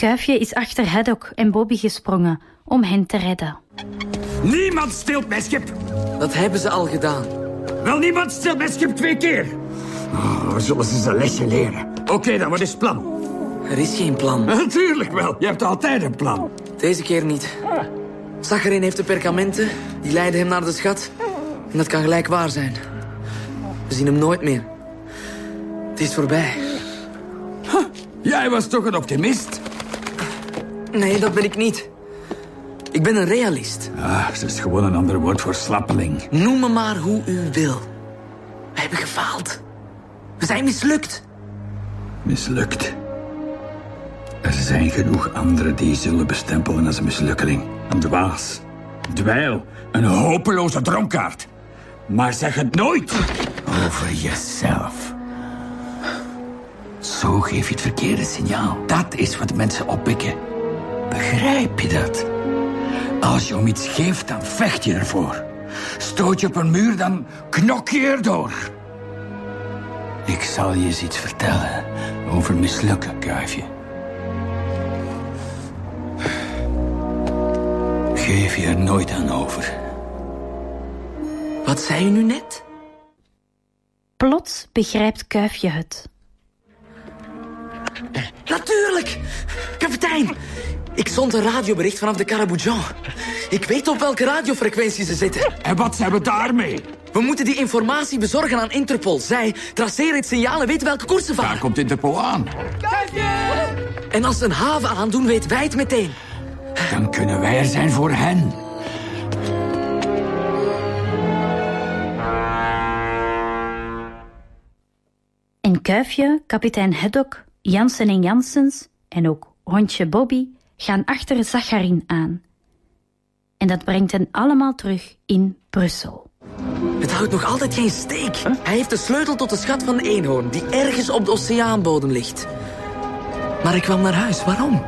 Kuifje is achter Haddock en Bobby gesprongen om hen te redden. Niemand steelt mijn schip. Dat hebben ze al gedaan. Wel, niemand steelt mijn schip 2 keer. We zullen ze een lesje leren. Oké, dan wat is het plan? Er is geen plan. Natuurlijk wel, je hebt altijd een plan. Deze keer niet. Sakharin heeft de perkamenten, die leiden hem naar de schat. En dat kan gelijk waar zijn. We zien hem nooit meer. Het is voorbij. Jij was toch een optimist? Nee, dat ben ik niet. Ik ben een realist. Dat is gewoon een ander woord voor slappeling. Noem me maar hoe u wil. We hebben gefaald. We zijn mislukt. Mislukt? Er zijn genoeg anderen die je zullen bestempelen als een mislukkeling. Een dwaas, dweil, een hopeloze dronkaard. Maar zeg het nooit over jezelf. Zo geef je het verkeerde signaal. Dat is wat mensen oppikken. Begrijp je dat? Als je om iets geeft, dan vecht je ervoor. Stoot je op een muur, dan knok je erdoor. Ik zal je eens iets vertellen over mislukken, Kuifje. Geef je er nooit aan over. Wat zei u nu net? Plots begrijpt Kuifje het. Natuurlijk! Kapitein! Ik zond een radiobericht vanaf de Karaboudjan. Ik weet op welke radiofrequentie ze zitten. En wat zijn we daarmee? We moeten die informatie bezorgen aan Interpol. Zij traceren het signaal en weten welke koers ze varen. Daar komt Interpol aan. En als ze een haven aandoen, weten wij het meteen. Dan kunnen wij er zijn voor hen. En Kuifje, kapitein Haddock, Jansen en Janssens en ook hondje Bobby gaan achter Sakharin aan. En dat brengt hen allemaal terug in Brussel. Het houdt nog altijd geen steek. Hij heeft de sleutel tot de schat van de eenhoorn, die ergens op de oceaanbodem ligt. Maar ik kwam naar huis. Waarom?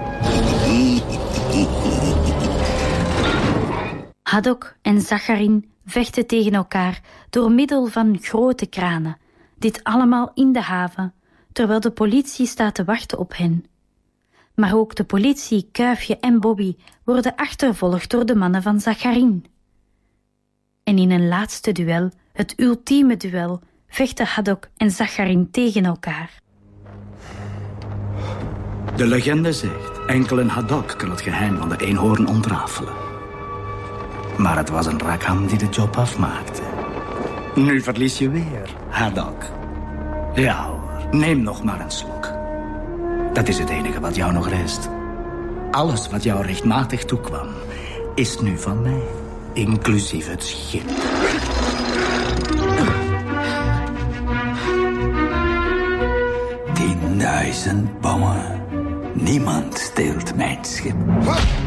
Haddock en Sakharin vechten tegen elkaar door middel van grote kranen. Dit allemaal in de haven, terwijl de politie staat te wachten op hen. Maar ook de politie, Kuifje en Bobby worden achtervolgd door de mannen van Sakharin. En in een laatste duel, het ultieme duel, vechten Haddock en Sakharin tegen elkaar. De legende zegt, enkel een Haddock kan het geheim van de eenhoorn ontrafelen. Maar het was een Rackham die de job afmaakte. Nu verlies je weer, Haddock. Ja hoor, neem nog maar een slok. Dat is het enige wat jou nog rest. Alles wat jou rechtmatig toekwam, is nu van mij. Inclusief het schip. Die 1000 bommen. Niemand steelt mijn schip.